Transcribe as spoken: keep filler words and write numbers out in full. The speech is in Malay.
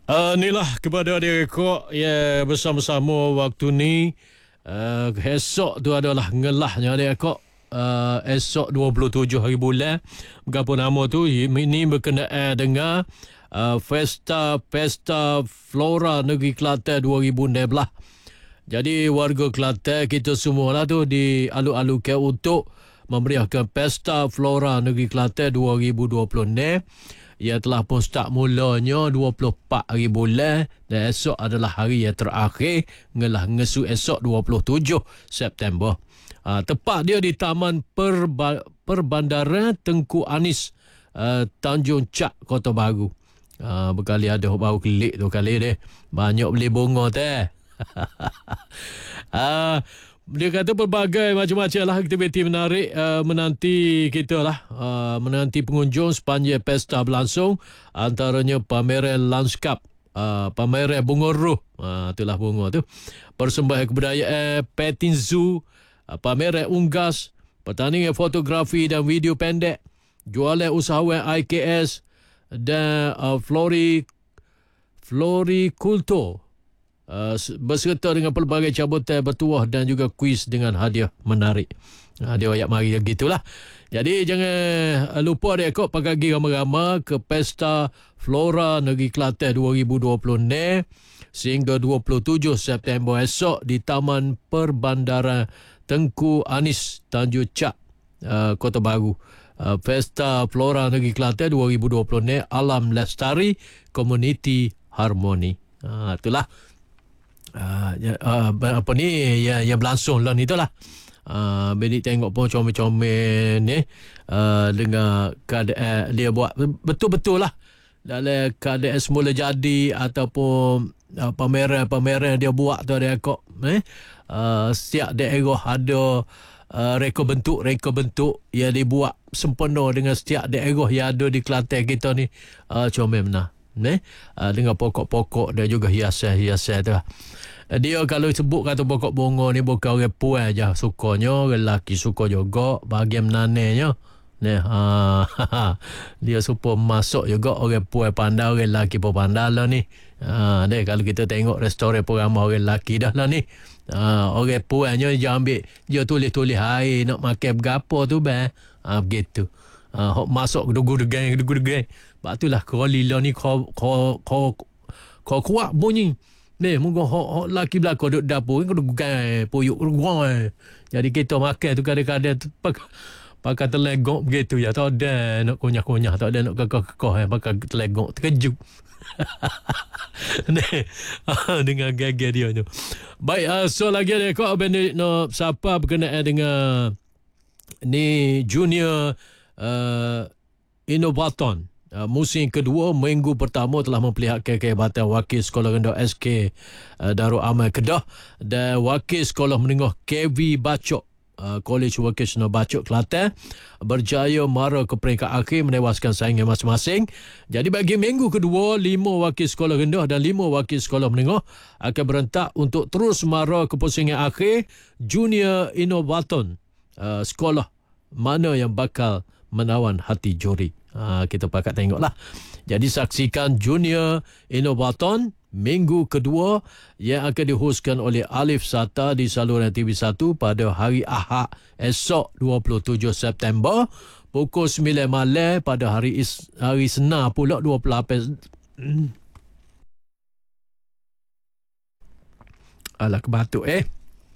Uh, inilah kepada adik rekod ya, bersama-sama waktu ni. Uh, esok tu adalah ngelahnya adik rekod. Uh, esok dua puluh tujuh hari bulan. Berapa nama tu? Ini berkenaan dengan uh, Festa Pesta Flora Negeri Kelantan dua ribu enam belas. Jadi warga Kelantan kita semua lah tu dialu-alukan untuk memeriahkan Pesta Flora Negeri Kelantan dua ribu dua puluh enam. Ia telah pun start mulanya dua puluh empat hari bulan dan esok adalah hari yang terakhir ngelah ngesu esok dua puluh tujuh September. Uh, tepat dia di Taman Perba- Perbandaran Tengku Anis, uh, Tanjung Cak, Kota Baru. Uh, berkali ada baru klik tu kali deh. Banyak beli bunga teh. uh, Dia kata pelbagai macam-macam lah aktiviti menarik uh, menanti kita lah. Uh, menanti pengunjung sepanjang pesta berlangsung. Antaranya pameran lanskap, uh, pameran bunga roh. Uh, itulah bunga tu. Persembahan kebudayaan, petting zoo, uh, pameran unggas, pertandingan fotografi dan video pendek, jualan usahawan I K S dan uh, flori, florikultur. Uh, berserta dengan pelbagai cabutan bertuah dan juga kuis dengan hadiah menarik. Uh, dia ayat mari gitulah. Jadi jangan lupa dia kok pagi ramai-ramai ke Pesta Flora Negeri Kelantan dua ribu dua puluh enam sehingga dua puluh tujuh September esok di Taman Perbandaran Tengku Anis, Tanjung Cak, uh, Kota Baru. Uh, Pesta Flora Negeri Kelantan dua ribu dua puluh enam Alam Lestari Komuniti Harmoni. Uh, itulah Uh, uh, apa ni ya, yang berlangsung lah ni tu lah. Uh, Bedik tengok pun comel-comel ni uh, dengan keadaan dia buat betul-betul lah dalam keadaan semula jadi ataupun uh, pameran-pameran dia buat tu ada kok eh? uh, setiap daerah ada uh, reka bentuk reka bentuk yang dibuat sempurna dengan setiap daerah yang ada di Kelantan kita ni. uh, comel benar eh? uh, dengan pokok-pokok dan juga hiasan-hiasan tu lah. Dia kalau sebut kata pokok bunga ni bukan orang puan je sukanya, orang lelaki suka juga bahagian menanenya. Ni ha, dia supaya masuk juga orang puan pandai, orang lelaki pun pandai lah ni. Ha, ni kalau kita tengok restoran pun ramai orang lelaki dah lah ni. Ha, orang puannya dia ambil, dia tulis-tulis air nak makan berapa tu bang. Ha, begitu. Ha, masuk dugu-dugang dugu-dugang. Sebab itulah kerali lah ni kau kau kau kau kuat bunyi. Ni mungkin hok laki belakang duduk dapur kan duduk gai puyuk ruang. Jadi kita makan tu kadang-kadang tu pakai pakai telegok begitu ya. Tak ada nak kunyah-kunyah, tak ada nak kekeh-kekeh, pakai telegok terkejut. Ni dengan gagah dia tu. Baik, uh, so lagi ada kau bandit no siapa berkenaan dengan ni junior uh, Innovaton. Uh, musim kedua, minggu pertama telah memperlihatkan kehebatan wakil sekolah rendah S K uh, Darul Aman Kedah dan wakil sekolah menengah K V Bacok, uh, College Vocational Bacok Kelantan berjaya mara ke peringkat akhir menewaskan saingan masing-masing. Jadi bagi minggu kedua, lima wakil sekolah rendah dan lima wakil sekolah menengah akan berentak untuk terus mara ke pusingan akhir Junior Innovaton, uh, sekolah mana yang bakal menawan hati juri. Ha, kita pakat tengoklah. Jadi saksikan Junior Innovaton minggu kedua yang akan dihoskan oleh Alif Sata di saluran T V satu pada hari Ahad esok dua puluh tujuh September pukul sembilan malam. Pada hari is, hari Senin pula dua puluh lapan. Alah kebatuk eh.